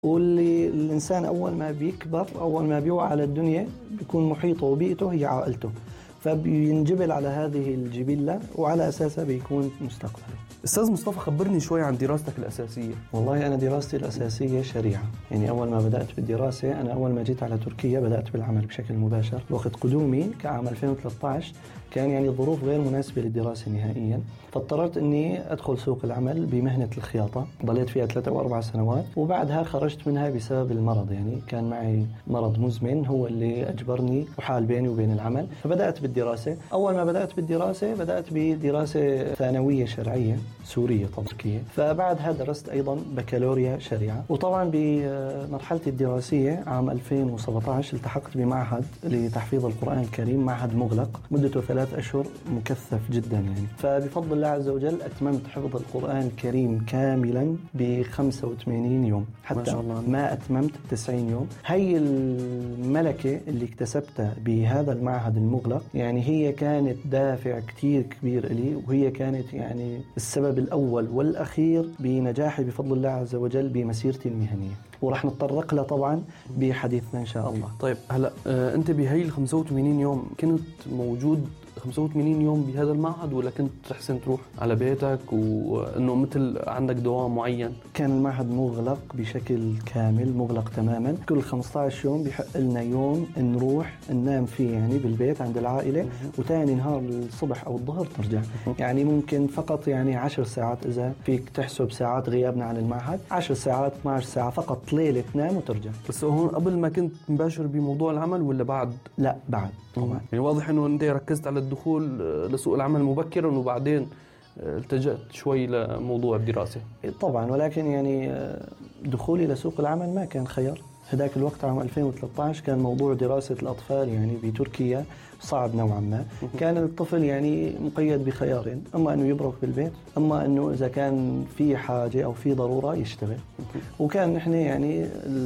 واللي الإنسان أول ما بيكبر، أول ما بيوعى على الدنيا، بيكون محيطه وبيئته هي عائلته، فبينجبل على هذه الجبلة وعلى أساسها بيكون مستقبله. أستاذ مصطفى، خبرني شوي عن دراستك الأساسية. والله أنا دراستي الأساسية شريعة، يعني أول ما بدأت بالدراسة، أنا أول ما جيت على تركيا بدأت بالعمل بشكل مباشر. وقت قدومي كعام 2013 كان يعني الظروف غير مناسبة للدراسة نهائيا، فاضطررت أني أدخل سوق العمل بمهنة الخياطة. ضليت فيها 3 أو 4 سنوات، وبعدها خرجت منها بسبب المرض. يعني كان معي مرض مزمن هو اللي أجبرني وحال بيني وبين العمل، فبدأت بالدراسة. أول ما بدأت بالدراسة بدأت بدراسة ثانوية شرعية سورية تركية، فبعدها درست أيضا بكالوريا شريعة. وطبعا بمرحلتي الدراسية عام 2017 التحقت بمعهد لتحفيظ القرآن الكريم، معهد مغلق مدته 3 أشهر، مكثف جدا يعني. فبفضل الله عز وجل أتممت حفظ القرآن الكريم كاملا ب85 يوم، حتى ما شاء الله ما أتممت 90 يوم. هي الملكة اللي اكتسبتها بهذا المعهد المغلق، يعني هي كانت دافع كتير كبير لي، وهي كانت يعني السبب الأول والأخير بنجاحي بفضل الله عز وجل بمسيرتي المهنية، ورح نتطرق لها طبعا بحديثنا إن شاء الله. طيب هلأ أنت بهي 85 يوم كنت موجود 85 يوم بهذا المعهد، ولا كنت تحسن تروح على بيتك وأنه مثل عندك دوام معين؟ كان المعهد مغلق بشكل كامل، مغلق تماما. كل 15 يوم بيحق لنا يوم نروح ننام فيه يعني بالبيت عند العائلة، وتاني نهار الصبح أو الظهر ترجع. يعني ممكن فقط يعني 10 ساعات، إذا فيك تحسب ساعات غيابنا عن المعهد، 10 ساعات 12 ساعة فقط ليلة تنام وترجع. بس هون قبل ما كنت مباشر بموضوع العمل ولا بعد؟ لا بعد طبعا. يعني واضح أنه أنت ركزت على الدخول لسوق العمل مبكرا، وبعدين التجأت شوي لموضوع الدراسة. طبعا، ولكن يعني دخولي لسوق العمل ما كان خيار. هذاك الوقت عام 2013 كان موضوع دراسة الأطفال يعني بتركيا صعب نوعا ما. كان الطفل يعني مقيد بخيارين، أما أنه يبرك بالبيت، أما أنه إذا كان في حاجة أو في ضرورة يشتغل. وكان نحن يعني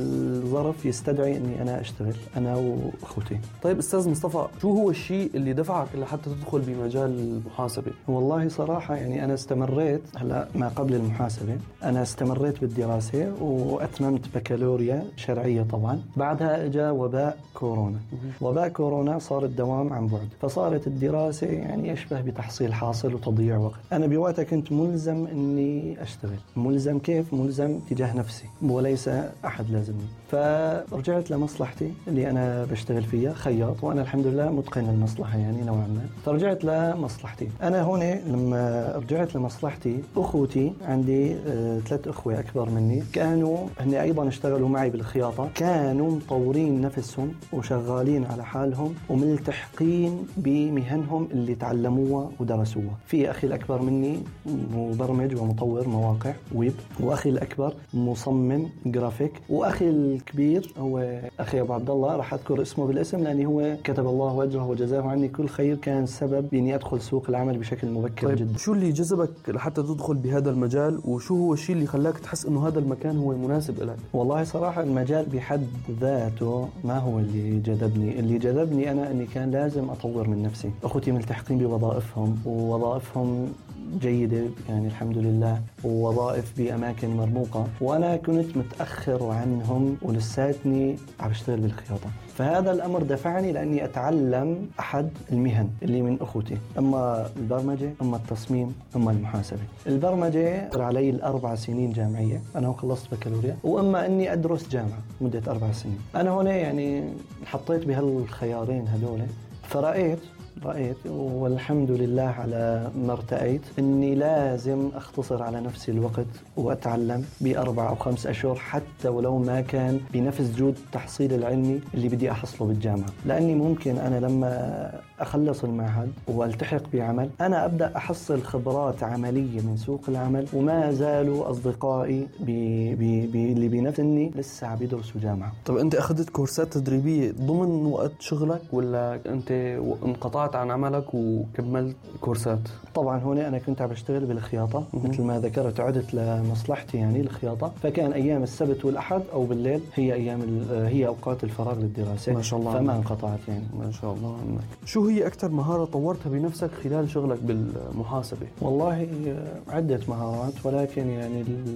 الظرف يستدعي أني أنا أشتغل أنا وأخوتي. طيب أستاذ مصطفى، شو هو الشيء اللي دفعك لحتى تدخل بمجال المحاسبة؟ والله صراحة يعني أنا استمريت، هلا ما قبل المحاسبة أنا استمريت بالدراسة وأتممت بكالوريا شرعية طبعا. بعدها جاء وباء كورونا. وباء كورونا صار الدوام عن بعد، فصارت الدراسة يعني يشبه بتحصيل حاصل وتضييع وقت. أنا بوقتها كنت ملزم أني أشتغل. ملزم كيف؟ ملزم تجاه نفسي وليس أحد لازمني. فرجعت لمصلحتي اللي أنا بشتغل فيها خياط، وأنا الحمد لله متقن المصلحة يعني نوعا ما. فرجعت لمصلحتي. أنا هون لما رجعت لمصلحتي، أخوتي عندي 3 أخوة أكبر مني، كانوا هن أيضا اشتغلوا معي بالخياطة، كانوا مطورين نفسهم وشغالين على حالهم وملتحقين بمهنهم اللي تعلموها ودرسوها. في أخي الأكبر مني مبرمج ومطور مواقع ويب، وأخي الأكبر مصمم جرافيك، وأخي الكبير هو أخي أبو عبد الله، راح أذكر اسمه بالاسم لأنه هو كتب الله أجره وجزاه عني كل خير، كان سبب بإني أدخل سوق العمل بشكل مبكر. طيب جدا. شو اللي جذبك لحتى تدخل بهذا المجال، وشو هو الشيء اللي خلاك تحس إنه هذا المكان هو مناسب لك؟ والله صراحة المجال بحد ذاته ما هو اللي جذبني. اللي جذبني أنا أني كان لازم أطور من نفسي. أخوتي ملتحقين بوظائفهم، ووظائفهم جيدة يعني الحمد لله، ووظائف بأماكن مرموقة، وأنا كنت متأخر عنهم ولساتني عم بشتغل بالخياطة. فهذا الأمر دفعني لأني أتعلم أحد المهن اللي من أخوتي، أما البرمجة، أما التصميم، أما المحاسبة. البرمجة علي 4 سنين جامعية، أنا خلصت بكالوريا، وأما أني أدرس جامعة مدة 4 سنين. أنا هنا يعني حطيت بهالخيارين هدول، فرأيت والحمد لله على ما ارتأيت أني لازم أختصر على نفسي الوقت وأتعلم ب4 أو 5 أشهر، حتى ولو ما كان بنفس جود التحصيل العلمي اللي بدي أحصله بالجامعة. لأني ممكن أنا لما أخلص المعهد والتحق بعمل أنا أبدأ أحصل خبرات عملية من سوق العمل، وما زالوا أصدقائي اللي بنفسني لسه عم يدرسوا جامعة. طب أنت أخذت كورسات تدريبية ضمن وقت شغلك، ولا أنت انقطعت عن عملك وكملت كورسات؟ طبعا هون أنا كنت عم بشتغل بالخياطة مثل ما ذكرت، عدت لمصلحتي يعني الخياطة، فكان أيام السبت والأحد أو بالليل هي أوقات الفراغ للدراسة. ما شاء الله فما عنك. انقطعت يعني. ما شاء الله عنك. شو هي أكثر مهارة طورتها بنفسك خلال شغلك بالمحاسبة؟ والله عدة مهارات، ولكن يعني